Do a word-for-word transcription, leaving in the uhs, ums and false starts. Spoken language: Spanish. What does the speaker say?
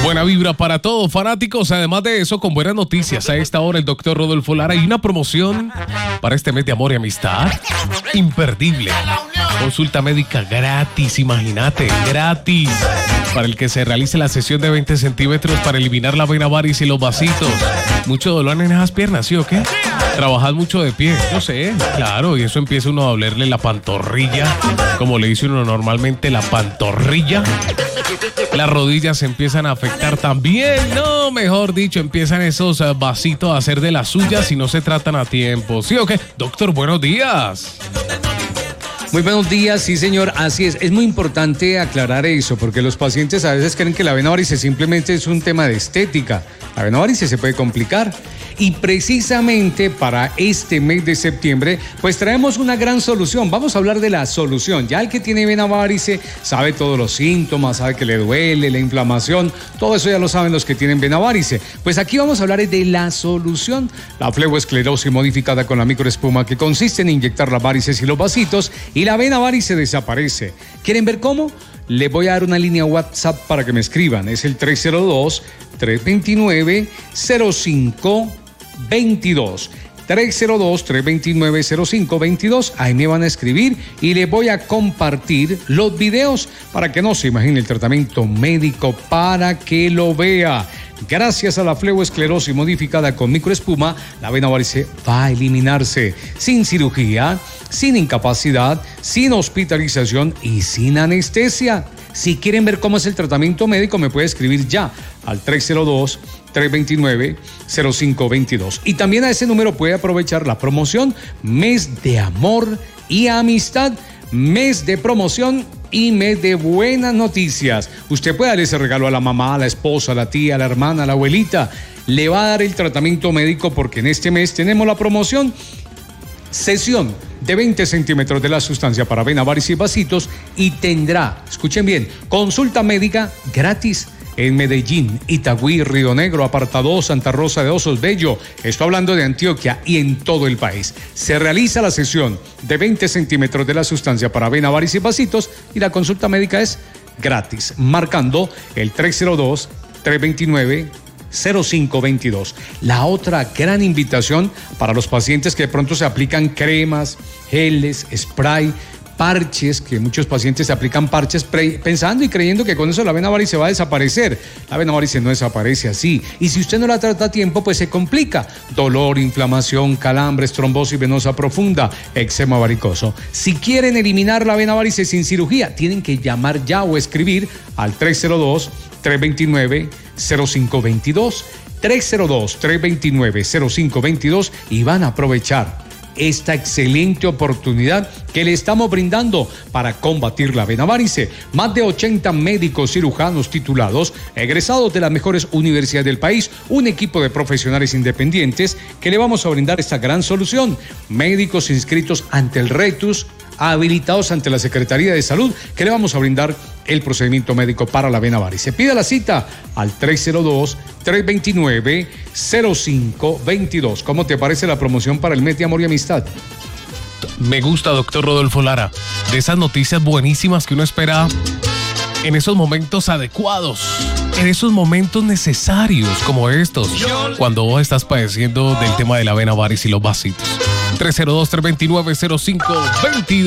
Buena vibra para todos, fanáticos. Además de eso, con buenas noticias. A esta hora, el doctor Rodolfo Lara. Hay una promoción para este mes de amor y amistad imperdible. Consulta médica gratis, imagínate, gratis. Para el que se realice la sesión de veinte centímetros para eliminar la vena varis y los vasitos. Mucho dolor en esas piernas, ¿sí o qué? Trabajas mucho de pie, no sé, claro, y eso empieza uno a dolerle la pantorrilla, como le dice uno normalmente, la pantorrilla. Las rodillas se empiezan a afectar también, no, mejor dicho, empiezan esos uh, vasitos a hacer de las suyas y no se tratan a tiempo, ¿sí o qué? Doctor, buenos días. Muy buenos días, sí señor, así es. Es muy importante aclarar eso, porque los pacientes a veces creen que la vena varice simplemente es un tema de estética. La vena varice se puede complicar. Y precisamente para este mes de septiembre, pues traemos una gran solución. Vamos a hablar de la solución. Ya el que tiene vena varice sabe todos los síntomas, sabe que le duele, la inflamación, todo eso ya lo saben los que tienen vena varice. Pues aquí vamos a hablar de la solución. La fleboesclerosis modificada con la microespuma, que consiste en inyectar las varices y los vasitos, y la vena varice desaparece. ¿Quieren ver cómo? Les voy a dar una línea WhatsApp para que me escriban. Es el tres cero dos, tres dos nueve, cero cinco veintidós. tres cero dos, tres dos nueve, cero cinco veintidós. Ahí me van a escribir y les voy a compartir los videos para que no se imagine el tratamiento médico, para que lo vea. Gracias a la fleboesclerosis modificada con microespuma, la vena varice va a eliminarse sin cirugía, sin incapacidad, sin hospitalización y sin anestesia. Si quieren ver cómo es el tratamiento médico, me puede escribir ya al tres cero dos, tres dos nueve, cero cinco veintidós. Y también a ese número puede aprovechar la promoción Mes de Amor y Amistad, mes de promoción y mes de buenas noticias. Usted puede darle ese regalo a la mamá, a la esposa, a la tía, a la hermana, a la abuelita. Le va a dar el tratamiento médico porque en este mes tenemos la promoción sesión de veinte centímetros de la sustancia para vena varice y vasitos, y tendrá, escuchen bien, consulta médica gratis en Medellín, Itagüí, Río Negro, Apartado, Santa Rosa de Osos, Bello. Estoy hablando de Antioquia y en todo el país. Se realiza la sesión de veinte centímetros de la sustancia para vena varice y vasitos, y la consulta médica es gratis, marcando el tres cero dos, tres dos nueve, cero cinco veintidós. La otra gran invitación para los pacientes que de pronto se aplican cremas, geles, spray, parches, que muchos pacientes se aplican parches pre- pensando y creyendo que con eso la vena varice va a desaparecer. La vena varice no desaparece así, y si usted no la trata a tiempo, pues se complica. Dolor, inflamación, calambres, trombosis venosa profunda, eczema varicoso. Si quieren eliminar la vena varice sin cirugía, tienen que llamar ya o escribir al tres cero dos, tres dos nueve, cero cinco veintidós, tres cero dos, tres dos nueve, cero cinco veintidós, y van a aprovechar esta excelente oportunidad que le estamos brindando para combatir la vena varice. Más de ochenta médicos cirujanos titulados, egresados de las mejores universidades del país, un equipo de profesionales independientes que le vamos a brindar esta gran solución. Médicos inscritos ante el RETUS, habilitados ante la Secretaría de Salud, que le vamos a brindar el procedimiento médico para la vena varice. Pida la cita al tres cero dos, tres dos nueve, cero cinco veintidós. ¿Cómo te parece la promoción para el mes de amor y amistad? Me gusta, doctor Rodolfo Lara, de esas noticias buenísimas que uno espera en esos momentos adecuados, en esos momentos necesarios como estos, cuando vos estás padeciendo del tema de la vena varice y los vasitos. tres cero dos, tres dos nueve, cero cinco veintidós.